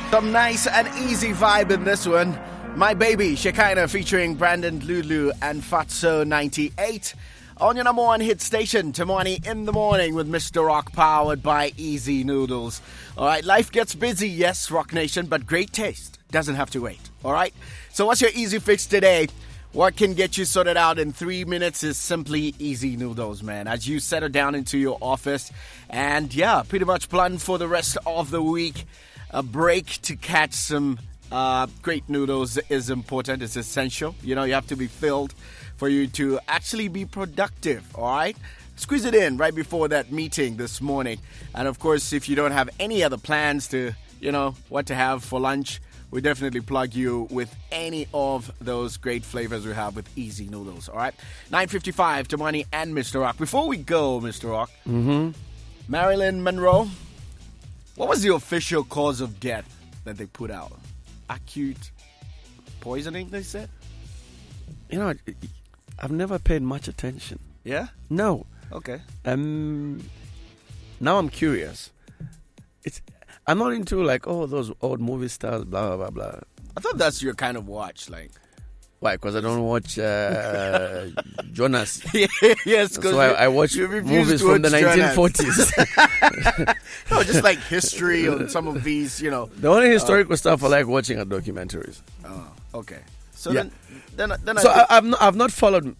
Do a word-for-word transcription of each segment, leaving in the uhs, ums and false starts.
Some nice and easy vibe in this one. My Baby, Shekinah featuring Brandon Lulu and Fatso ninety-eight. On your number one hit station, Tamani in the Morning with Mister Rock, powered by Easy Noodles. Alright, life gets busy, yes, Rock Nation, but great taste doesn't have to wait. Alright, so what's your easy fix today? What can get you sorted out in three minutes is simply Easy Noodles, man. As you settle down into your office and, yeah, pretty much plan for the rest of the week, a break to catch some uh, great noodles is important. It's essential. You know, you have to be filled for you to actually be productive, all right? Squeeze it in right before that meeting this morning. And, of course, if you don't have any other plans to, you know, what to have for lunch, we definitely plug you with any of those great flavors we have with Easy Noodles, all right? nine fifty-five, Tamani and Mister Rock. Before we go, Mister Rock, mm-hmm. Marilyn Monroe, what was the official cause of death that they put out? Acute poisoning, they said? You know, I've never paid much attention. Yeah? No. Okay. Um. Now I'm curious. It's... I'm not into like, oh, those old movie stars, blah, blah, blah, blah. I thought that's your kind of watch, like. Why? Because I don't watch uh, Jonas. Yes, because I, I watch movies from the nineteen forties. No, just like history on some of these, you know. The only historical uh, stuff I like watching are documentaries. Oh, okay. So yeah. then, then, then so I, I I've not, I've not followed.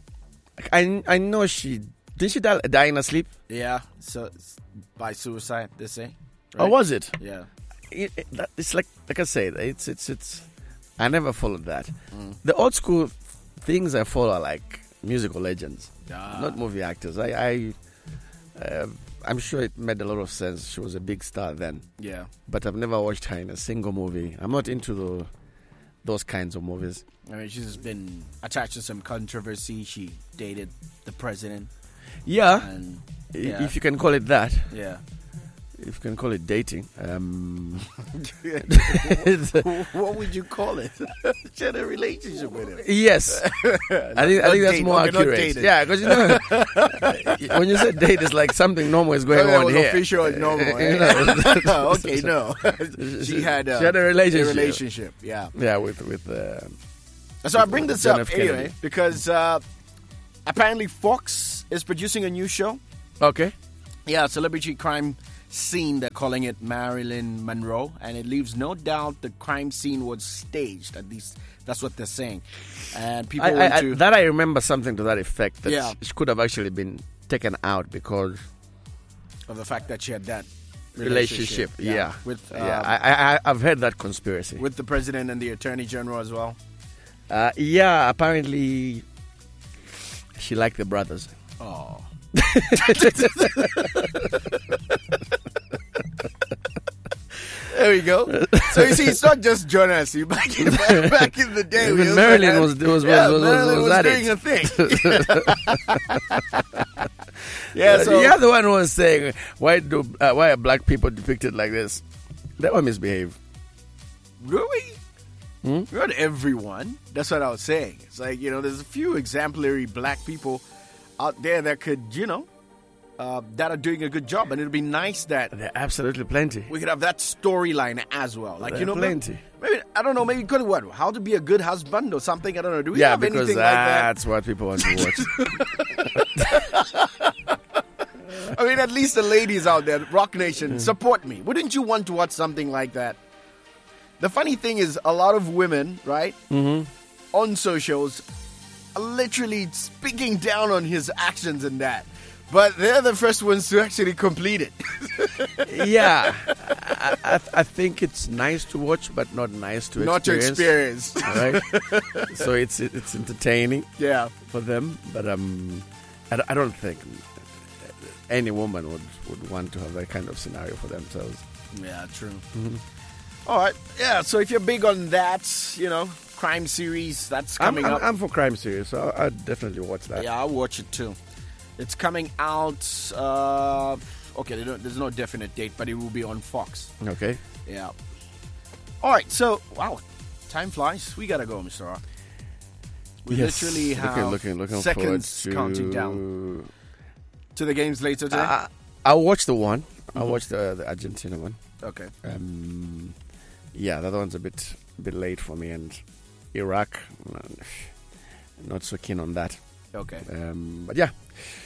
I I know she did she die, die in her sleep? Yeah. So by suicide, they say. Right? Oh, was it? Yeah. It, it, that, it's like like I said, it's it's it's. I never followed that. Mm. The old school things I follow are like musical legends, ah. not movie actors. I, I uh, I'm sure it made a lot of sense. She was a big star then. Yeah. But I've never watched her in a single movie. I'm not into the, those kinds of movies. I mean, she's been attached to some controversy. She dated the president. Yeah. And, yeah. If you can call it that. Yeah. If you can call it dating. Um, what would you call it? She had a relationship with him. Yes. I think I think that's date. more okay, accurate. Yeah, because you know, when you say date, it's like something normal is going oh, on was here. Official and normal. Eh? Okay, no. she had uh, she had a relationship. A relationship. Yeah. Yeah, with with. Uh, so I bring this John up F. anyway Kennedy. because uh, apparently Fox is producing a new show. Okay. Yeah, celebrity crime scene, they're calling it Marilyn Monroe, and it leaves no doubt the crime scene was staged. At least that's what they're saying. And people I, went I, to that I remember something to that effect. That yeah. she could have actually been taken out because of the fact that she had that relationship. relationship yeah, yeah, with yeah. Um, I, I I've heard that conspiracy with the president and the attorney general as well. Uh, yeah, apparently she liked the brothers. Oh. There we go. So you see, it's not just Jonas. You back in back in the day, even Marilyn was was was, yeah, was, Marilyn was, was, was doing it. a thing. Yeah, so the other one was saying, "Why do uh, why are black people depicted like this?" That one misbehaved. Really? Hmm? Not everyone. That's what I was saying. It's like, you know, there's a few exemplary black people out there that could, you know, uh, that are doing a good job, and it'd be nice that there are absolutely plenty. We could have that storyline as well, like there you know, plenty. Maybe, maybe I don't know, maybe could what? How to be a good husband or something? I don't know. Do we yeah, have because anything like that? That's what people want to watch. I mean, at least the ladies out there, Rock Nation, mm. support me. Wouldn't you want to watch something like that? The funny thing is, a lot of women, right, mm-hmm. on socials, are literally speaking down on his actions and that. But they're the first ones to actually complete it. Yeah. I, I, I think it's nice to watch, but not nice to not experience. Not to experience. Right? So it's it's entertaining yeah. for them. But um, I, I don't think any woman would, would want to have that kind of scenario for themselves. Yeah, true. Mm-hmm. All right. Yeah, so if you're big on that, you know, crime series, that's coming I'm, I'm, up. I'm for crime series, so I'll, I'll definitely watch that. Yeah, I'll watch it too. It's coming out, uh, okay, they don't, there's no definite date, but it will be on Fox. Okay. Yeah. All right, so, wow, time flies. We got to go, Mister Rock. We yes. literally have looking, looking, looking seconds to... counting down to the games later today. Uh, I'll watch the one. Mm-hmm. I'll watch the, the Argentina one. Okay. Um, Yeah, that one's a bit, a bit late for me. And Iraq, not so keen on that. Okay. Um, but yeah.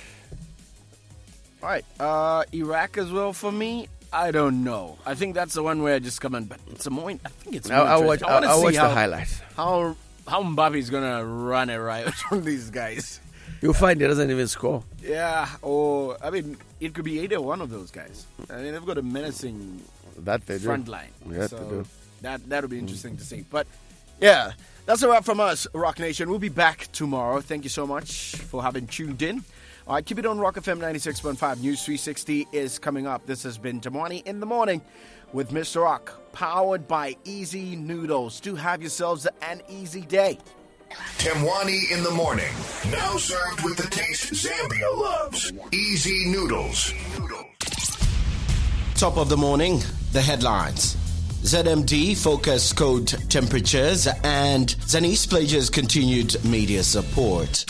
All right. Uh, Iraq as well for me. I don't know. I think that's the one where I just come in, but it's a more. I think it's. More I'll, I'll watch. I want I'll, to I'll see watch how, the highlights. How how Mbappe's gonna run it right on these guys. You'll find he doesn't even score. Yeah, or I mean, it could be either one of those guys. I mean, they've got a menacing that they do. front line. Yeah, so they do. that that'll be interesting mm. to see. But yeah, that's a wrap from us, Rock Nation. We'll be back tomorrow. Thank you so much for having tuned in. All right, keep it on Rock F M ninety-six point five. News three sixty is coming up. This has been Temwani in the Morning with Mister Rock, powered by Easy Noodles. Do have yourselves an easy day. Temwani in the Morning, now served with the taste Zambia loves. Easy Noodles. Top of the morning, the headlines. Z M D focused code temperatures and Zanice pledges continued media support.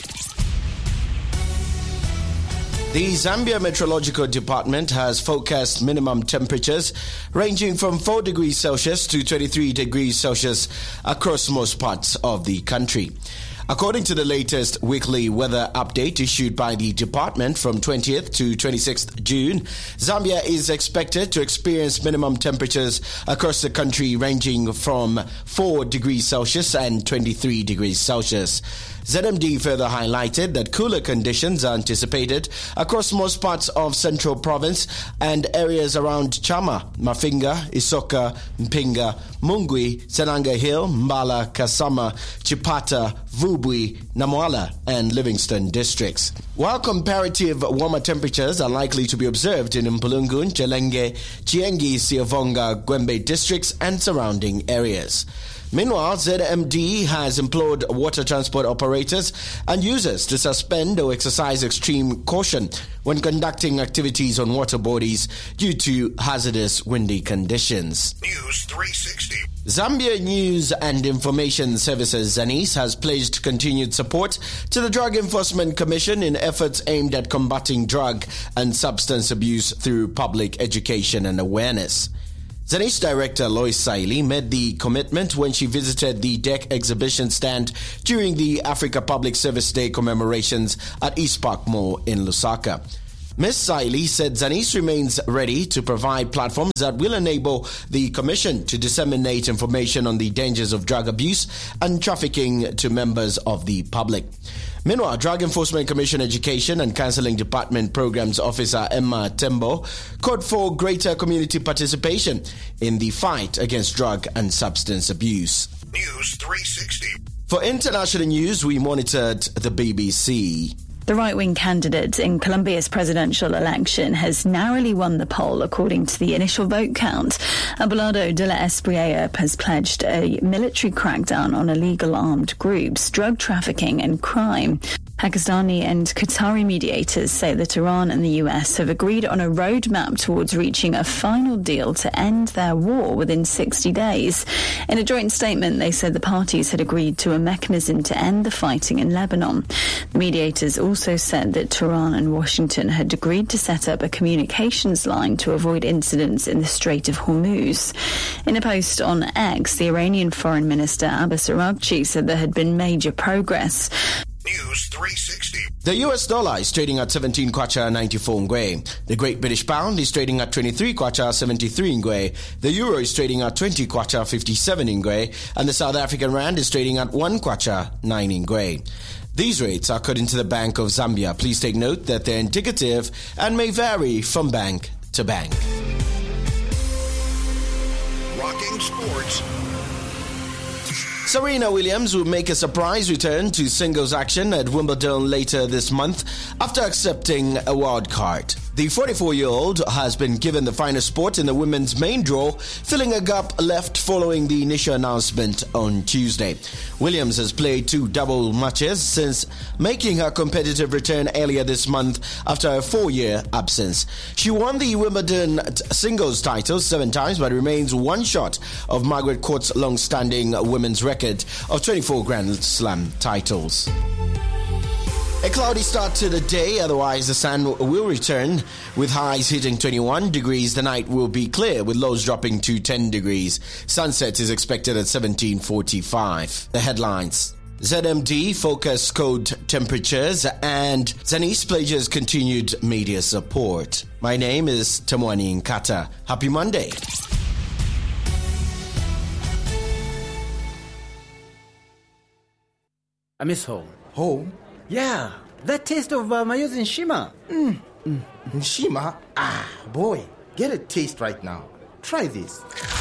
The Zambia Meteorological Department has forecast minimum temperatures ranging from four degrees Celsius to twenty-three degrees Celsius across most parts of the country. According to the latest weekly weather update issued by the department from twentieth to twenty-sixth June, Zambia is expected to experience minimum temperatures across the country ranging from four degrees Celsius and twenty-three degrees Celsius. Z M D further highlighted that cooler conditions are anticipated across most parts of Central Province and areas around Chama, Mafinga, Isoka, Mpinga, Mungwi, Senanga Hill, Mbala, Kasama, Chipata, Vubwi, Namwala, and Livingston districts. While comparative warmer temperatures are likely to be observed in Mpulungun, Chelenge, Chiengi, Siavonga, Gwembe districts and surrounding areas. Meanwhile, Z M D has implored water transport operators and users to suspend or exercise extreme caution when conducting activities on water bodies due to hazardous windy conditions. News three sixty. Zambia News and Information Services Zanice has pledged continued support to the Drug Enforcement Commission in efforts aimed at combating drug and substance abuse through public education and awareness. Zanice Director Lois Saili made the commitment when she visited the D E C exhibition stand during the Africa Public Service Day commemorations at East Park Mall in Lusaka. Miz Saili said Zanice remains ready to provide platforms that will enable the Commission to disseminate information on the dangers of drug abuse and trafficking to members of the public. Meanwhile, Drug Enforcement Commission Education and Counseling Department Programs Officer Emma Tembo called for greater community participation in the fight against drug and substance abuse. News three sixty. For international news, we monitored the B B C. The right-wing candidate in Colombia's presidential election has narrowly won the poll according to the initial vote count. Abelardo de la Espriella has pledged a military crackdown on illegal armed groups, drug trafficking and crime. Pakistani and Qatari mediators say that Iran and the U S have agreed on a roadmap towards reaching a final deal to end their war within sixty days. In a joint statement, they said the parties had agreed to a mechanism to end the fighting in Lebanon. The mediators also said that Tehran and Washington had agreed to set up a communications line to avoid incidents in the Strait of Hormuz. In a post on X, the Iranian Foreign Minister Abbas Araghchi said there had been major progress. News three sixty. The U S dollar is trading at seventeen kwacha ninety-four ngwe. The Great British Pound is trading at twenty-three kwacha seventy-three ngwe. The Euro is trading at twenty kwacha fifty-seven ngwe. And the South African Rand is trading at one kwacha nine ngwe. These rates are according to the Bank of Zambia. Please take note that they're indicative and may vary from bank to bank. Rocking Sports. Serena Williams will make a surprise return to singles action at Wimbledon later this month after accepting a wild card. The forty-four-year-old has been given the final spot in the women's main draw, filling a gap left following the initial announcement on Tuesday. Williams has played two double matches since making her competitive return earlier this month after a four-year absence. She won the Wimbledon singles title seven times but remains one short of Margaret Court's long-standing women's record of twenty-four Grand Slam titles. A cloudy start to the day, otherwise the sun will return with highs hitting twenty-one degrees. The night will be clear with lows dropping to ten degrees. Sunset is expected at seventeen forty-five. The headlines. Z M D focus code temperatures and Zenith pledges continued media support. My name is Tamwani Nkata. Happy Monday. I miss home. Home? Yeah, that taste of uh, Mayo's in Shima. Mm. Mm. Nshima? Ah, boy, get a taste right now. Try this.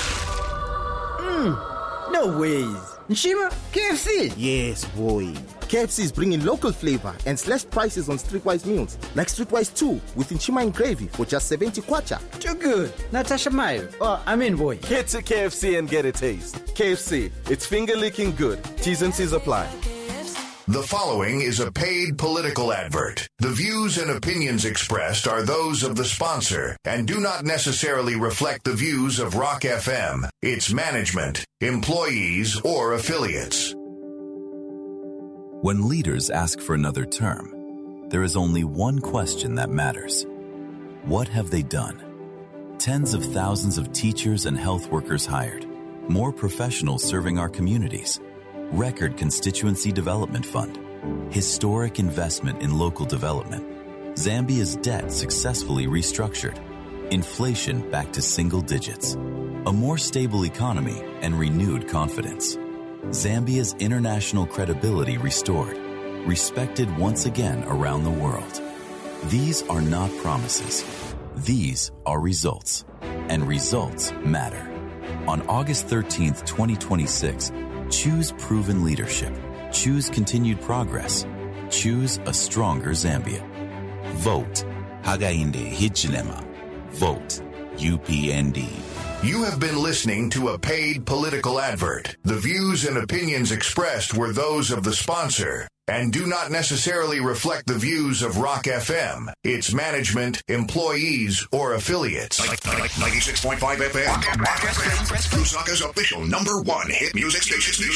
Mm. No ways. Nshima? K F C? Yes, boy. K F C is bringing local flavor and slashed prices on Streetwise meals. Like Streetwise two with Nshima and gravy for just seventy kwacha. Too good. Natasha Mayo. Oh, I mean, boy. Head to K F C and get a taste. K F C, it's finger-licking good. T's and C's apply. The following is a paid political advert. The views and opinions expressed are those of the sponsor and do not necessarily reflect the views of Rock F M, its management, employees, or affiliates. When leaders ask for another term, there is only one question that matters. What have they done? Tens of thousands of teachers and health workers hired, more professionals serving our communities, record constituency development fund, historic investment in local development, Zambia's debt successfully restructured, inflation back to single digits, a more stable economy and renewed confidence, Zambia's international credibility restored, respected once again around the world. These are not promises. These are results, and results matter. On August thirteenth, twenty twenty-six, choose proven leadership. Choose continued progress. Choose a stronger Zambia. Vote. Hagainde Hichilema. Vote. U P N D. You have been listening to a paid political advert. The views and opinions expressed were those of the sponsor and do not necessarily reflect the views of Rock F M, its management, employees, or affiliates. ninety-six point five F M. Rock F M. Lusaka's official number one hit music station.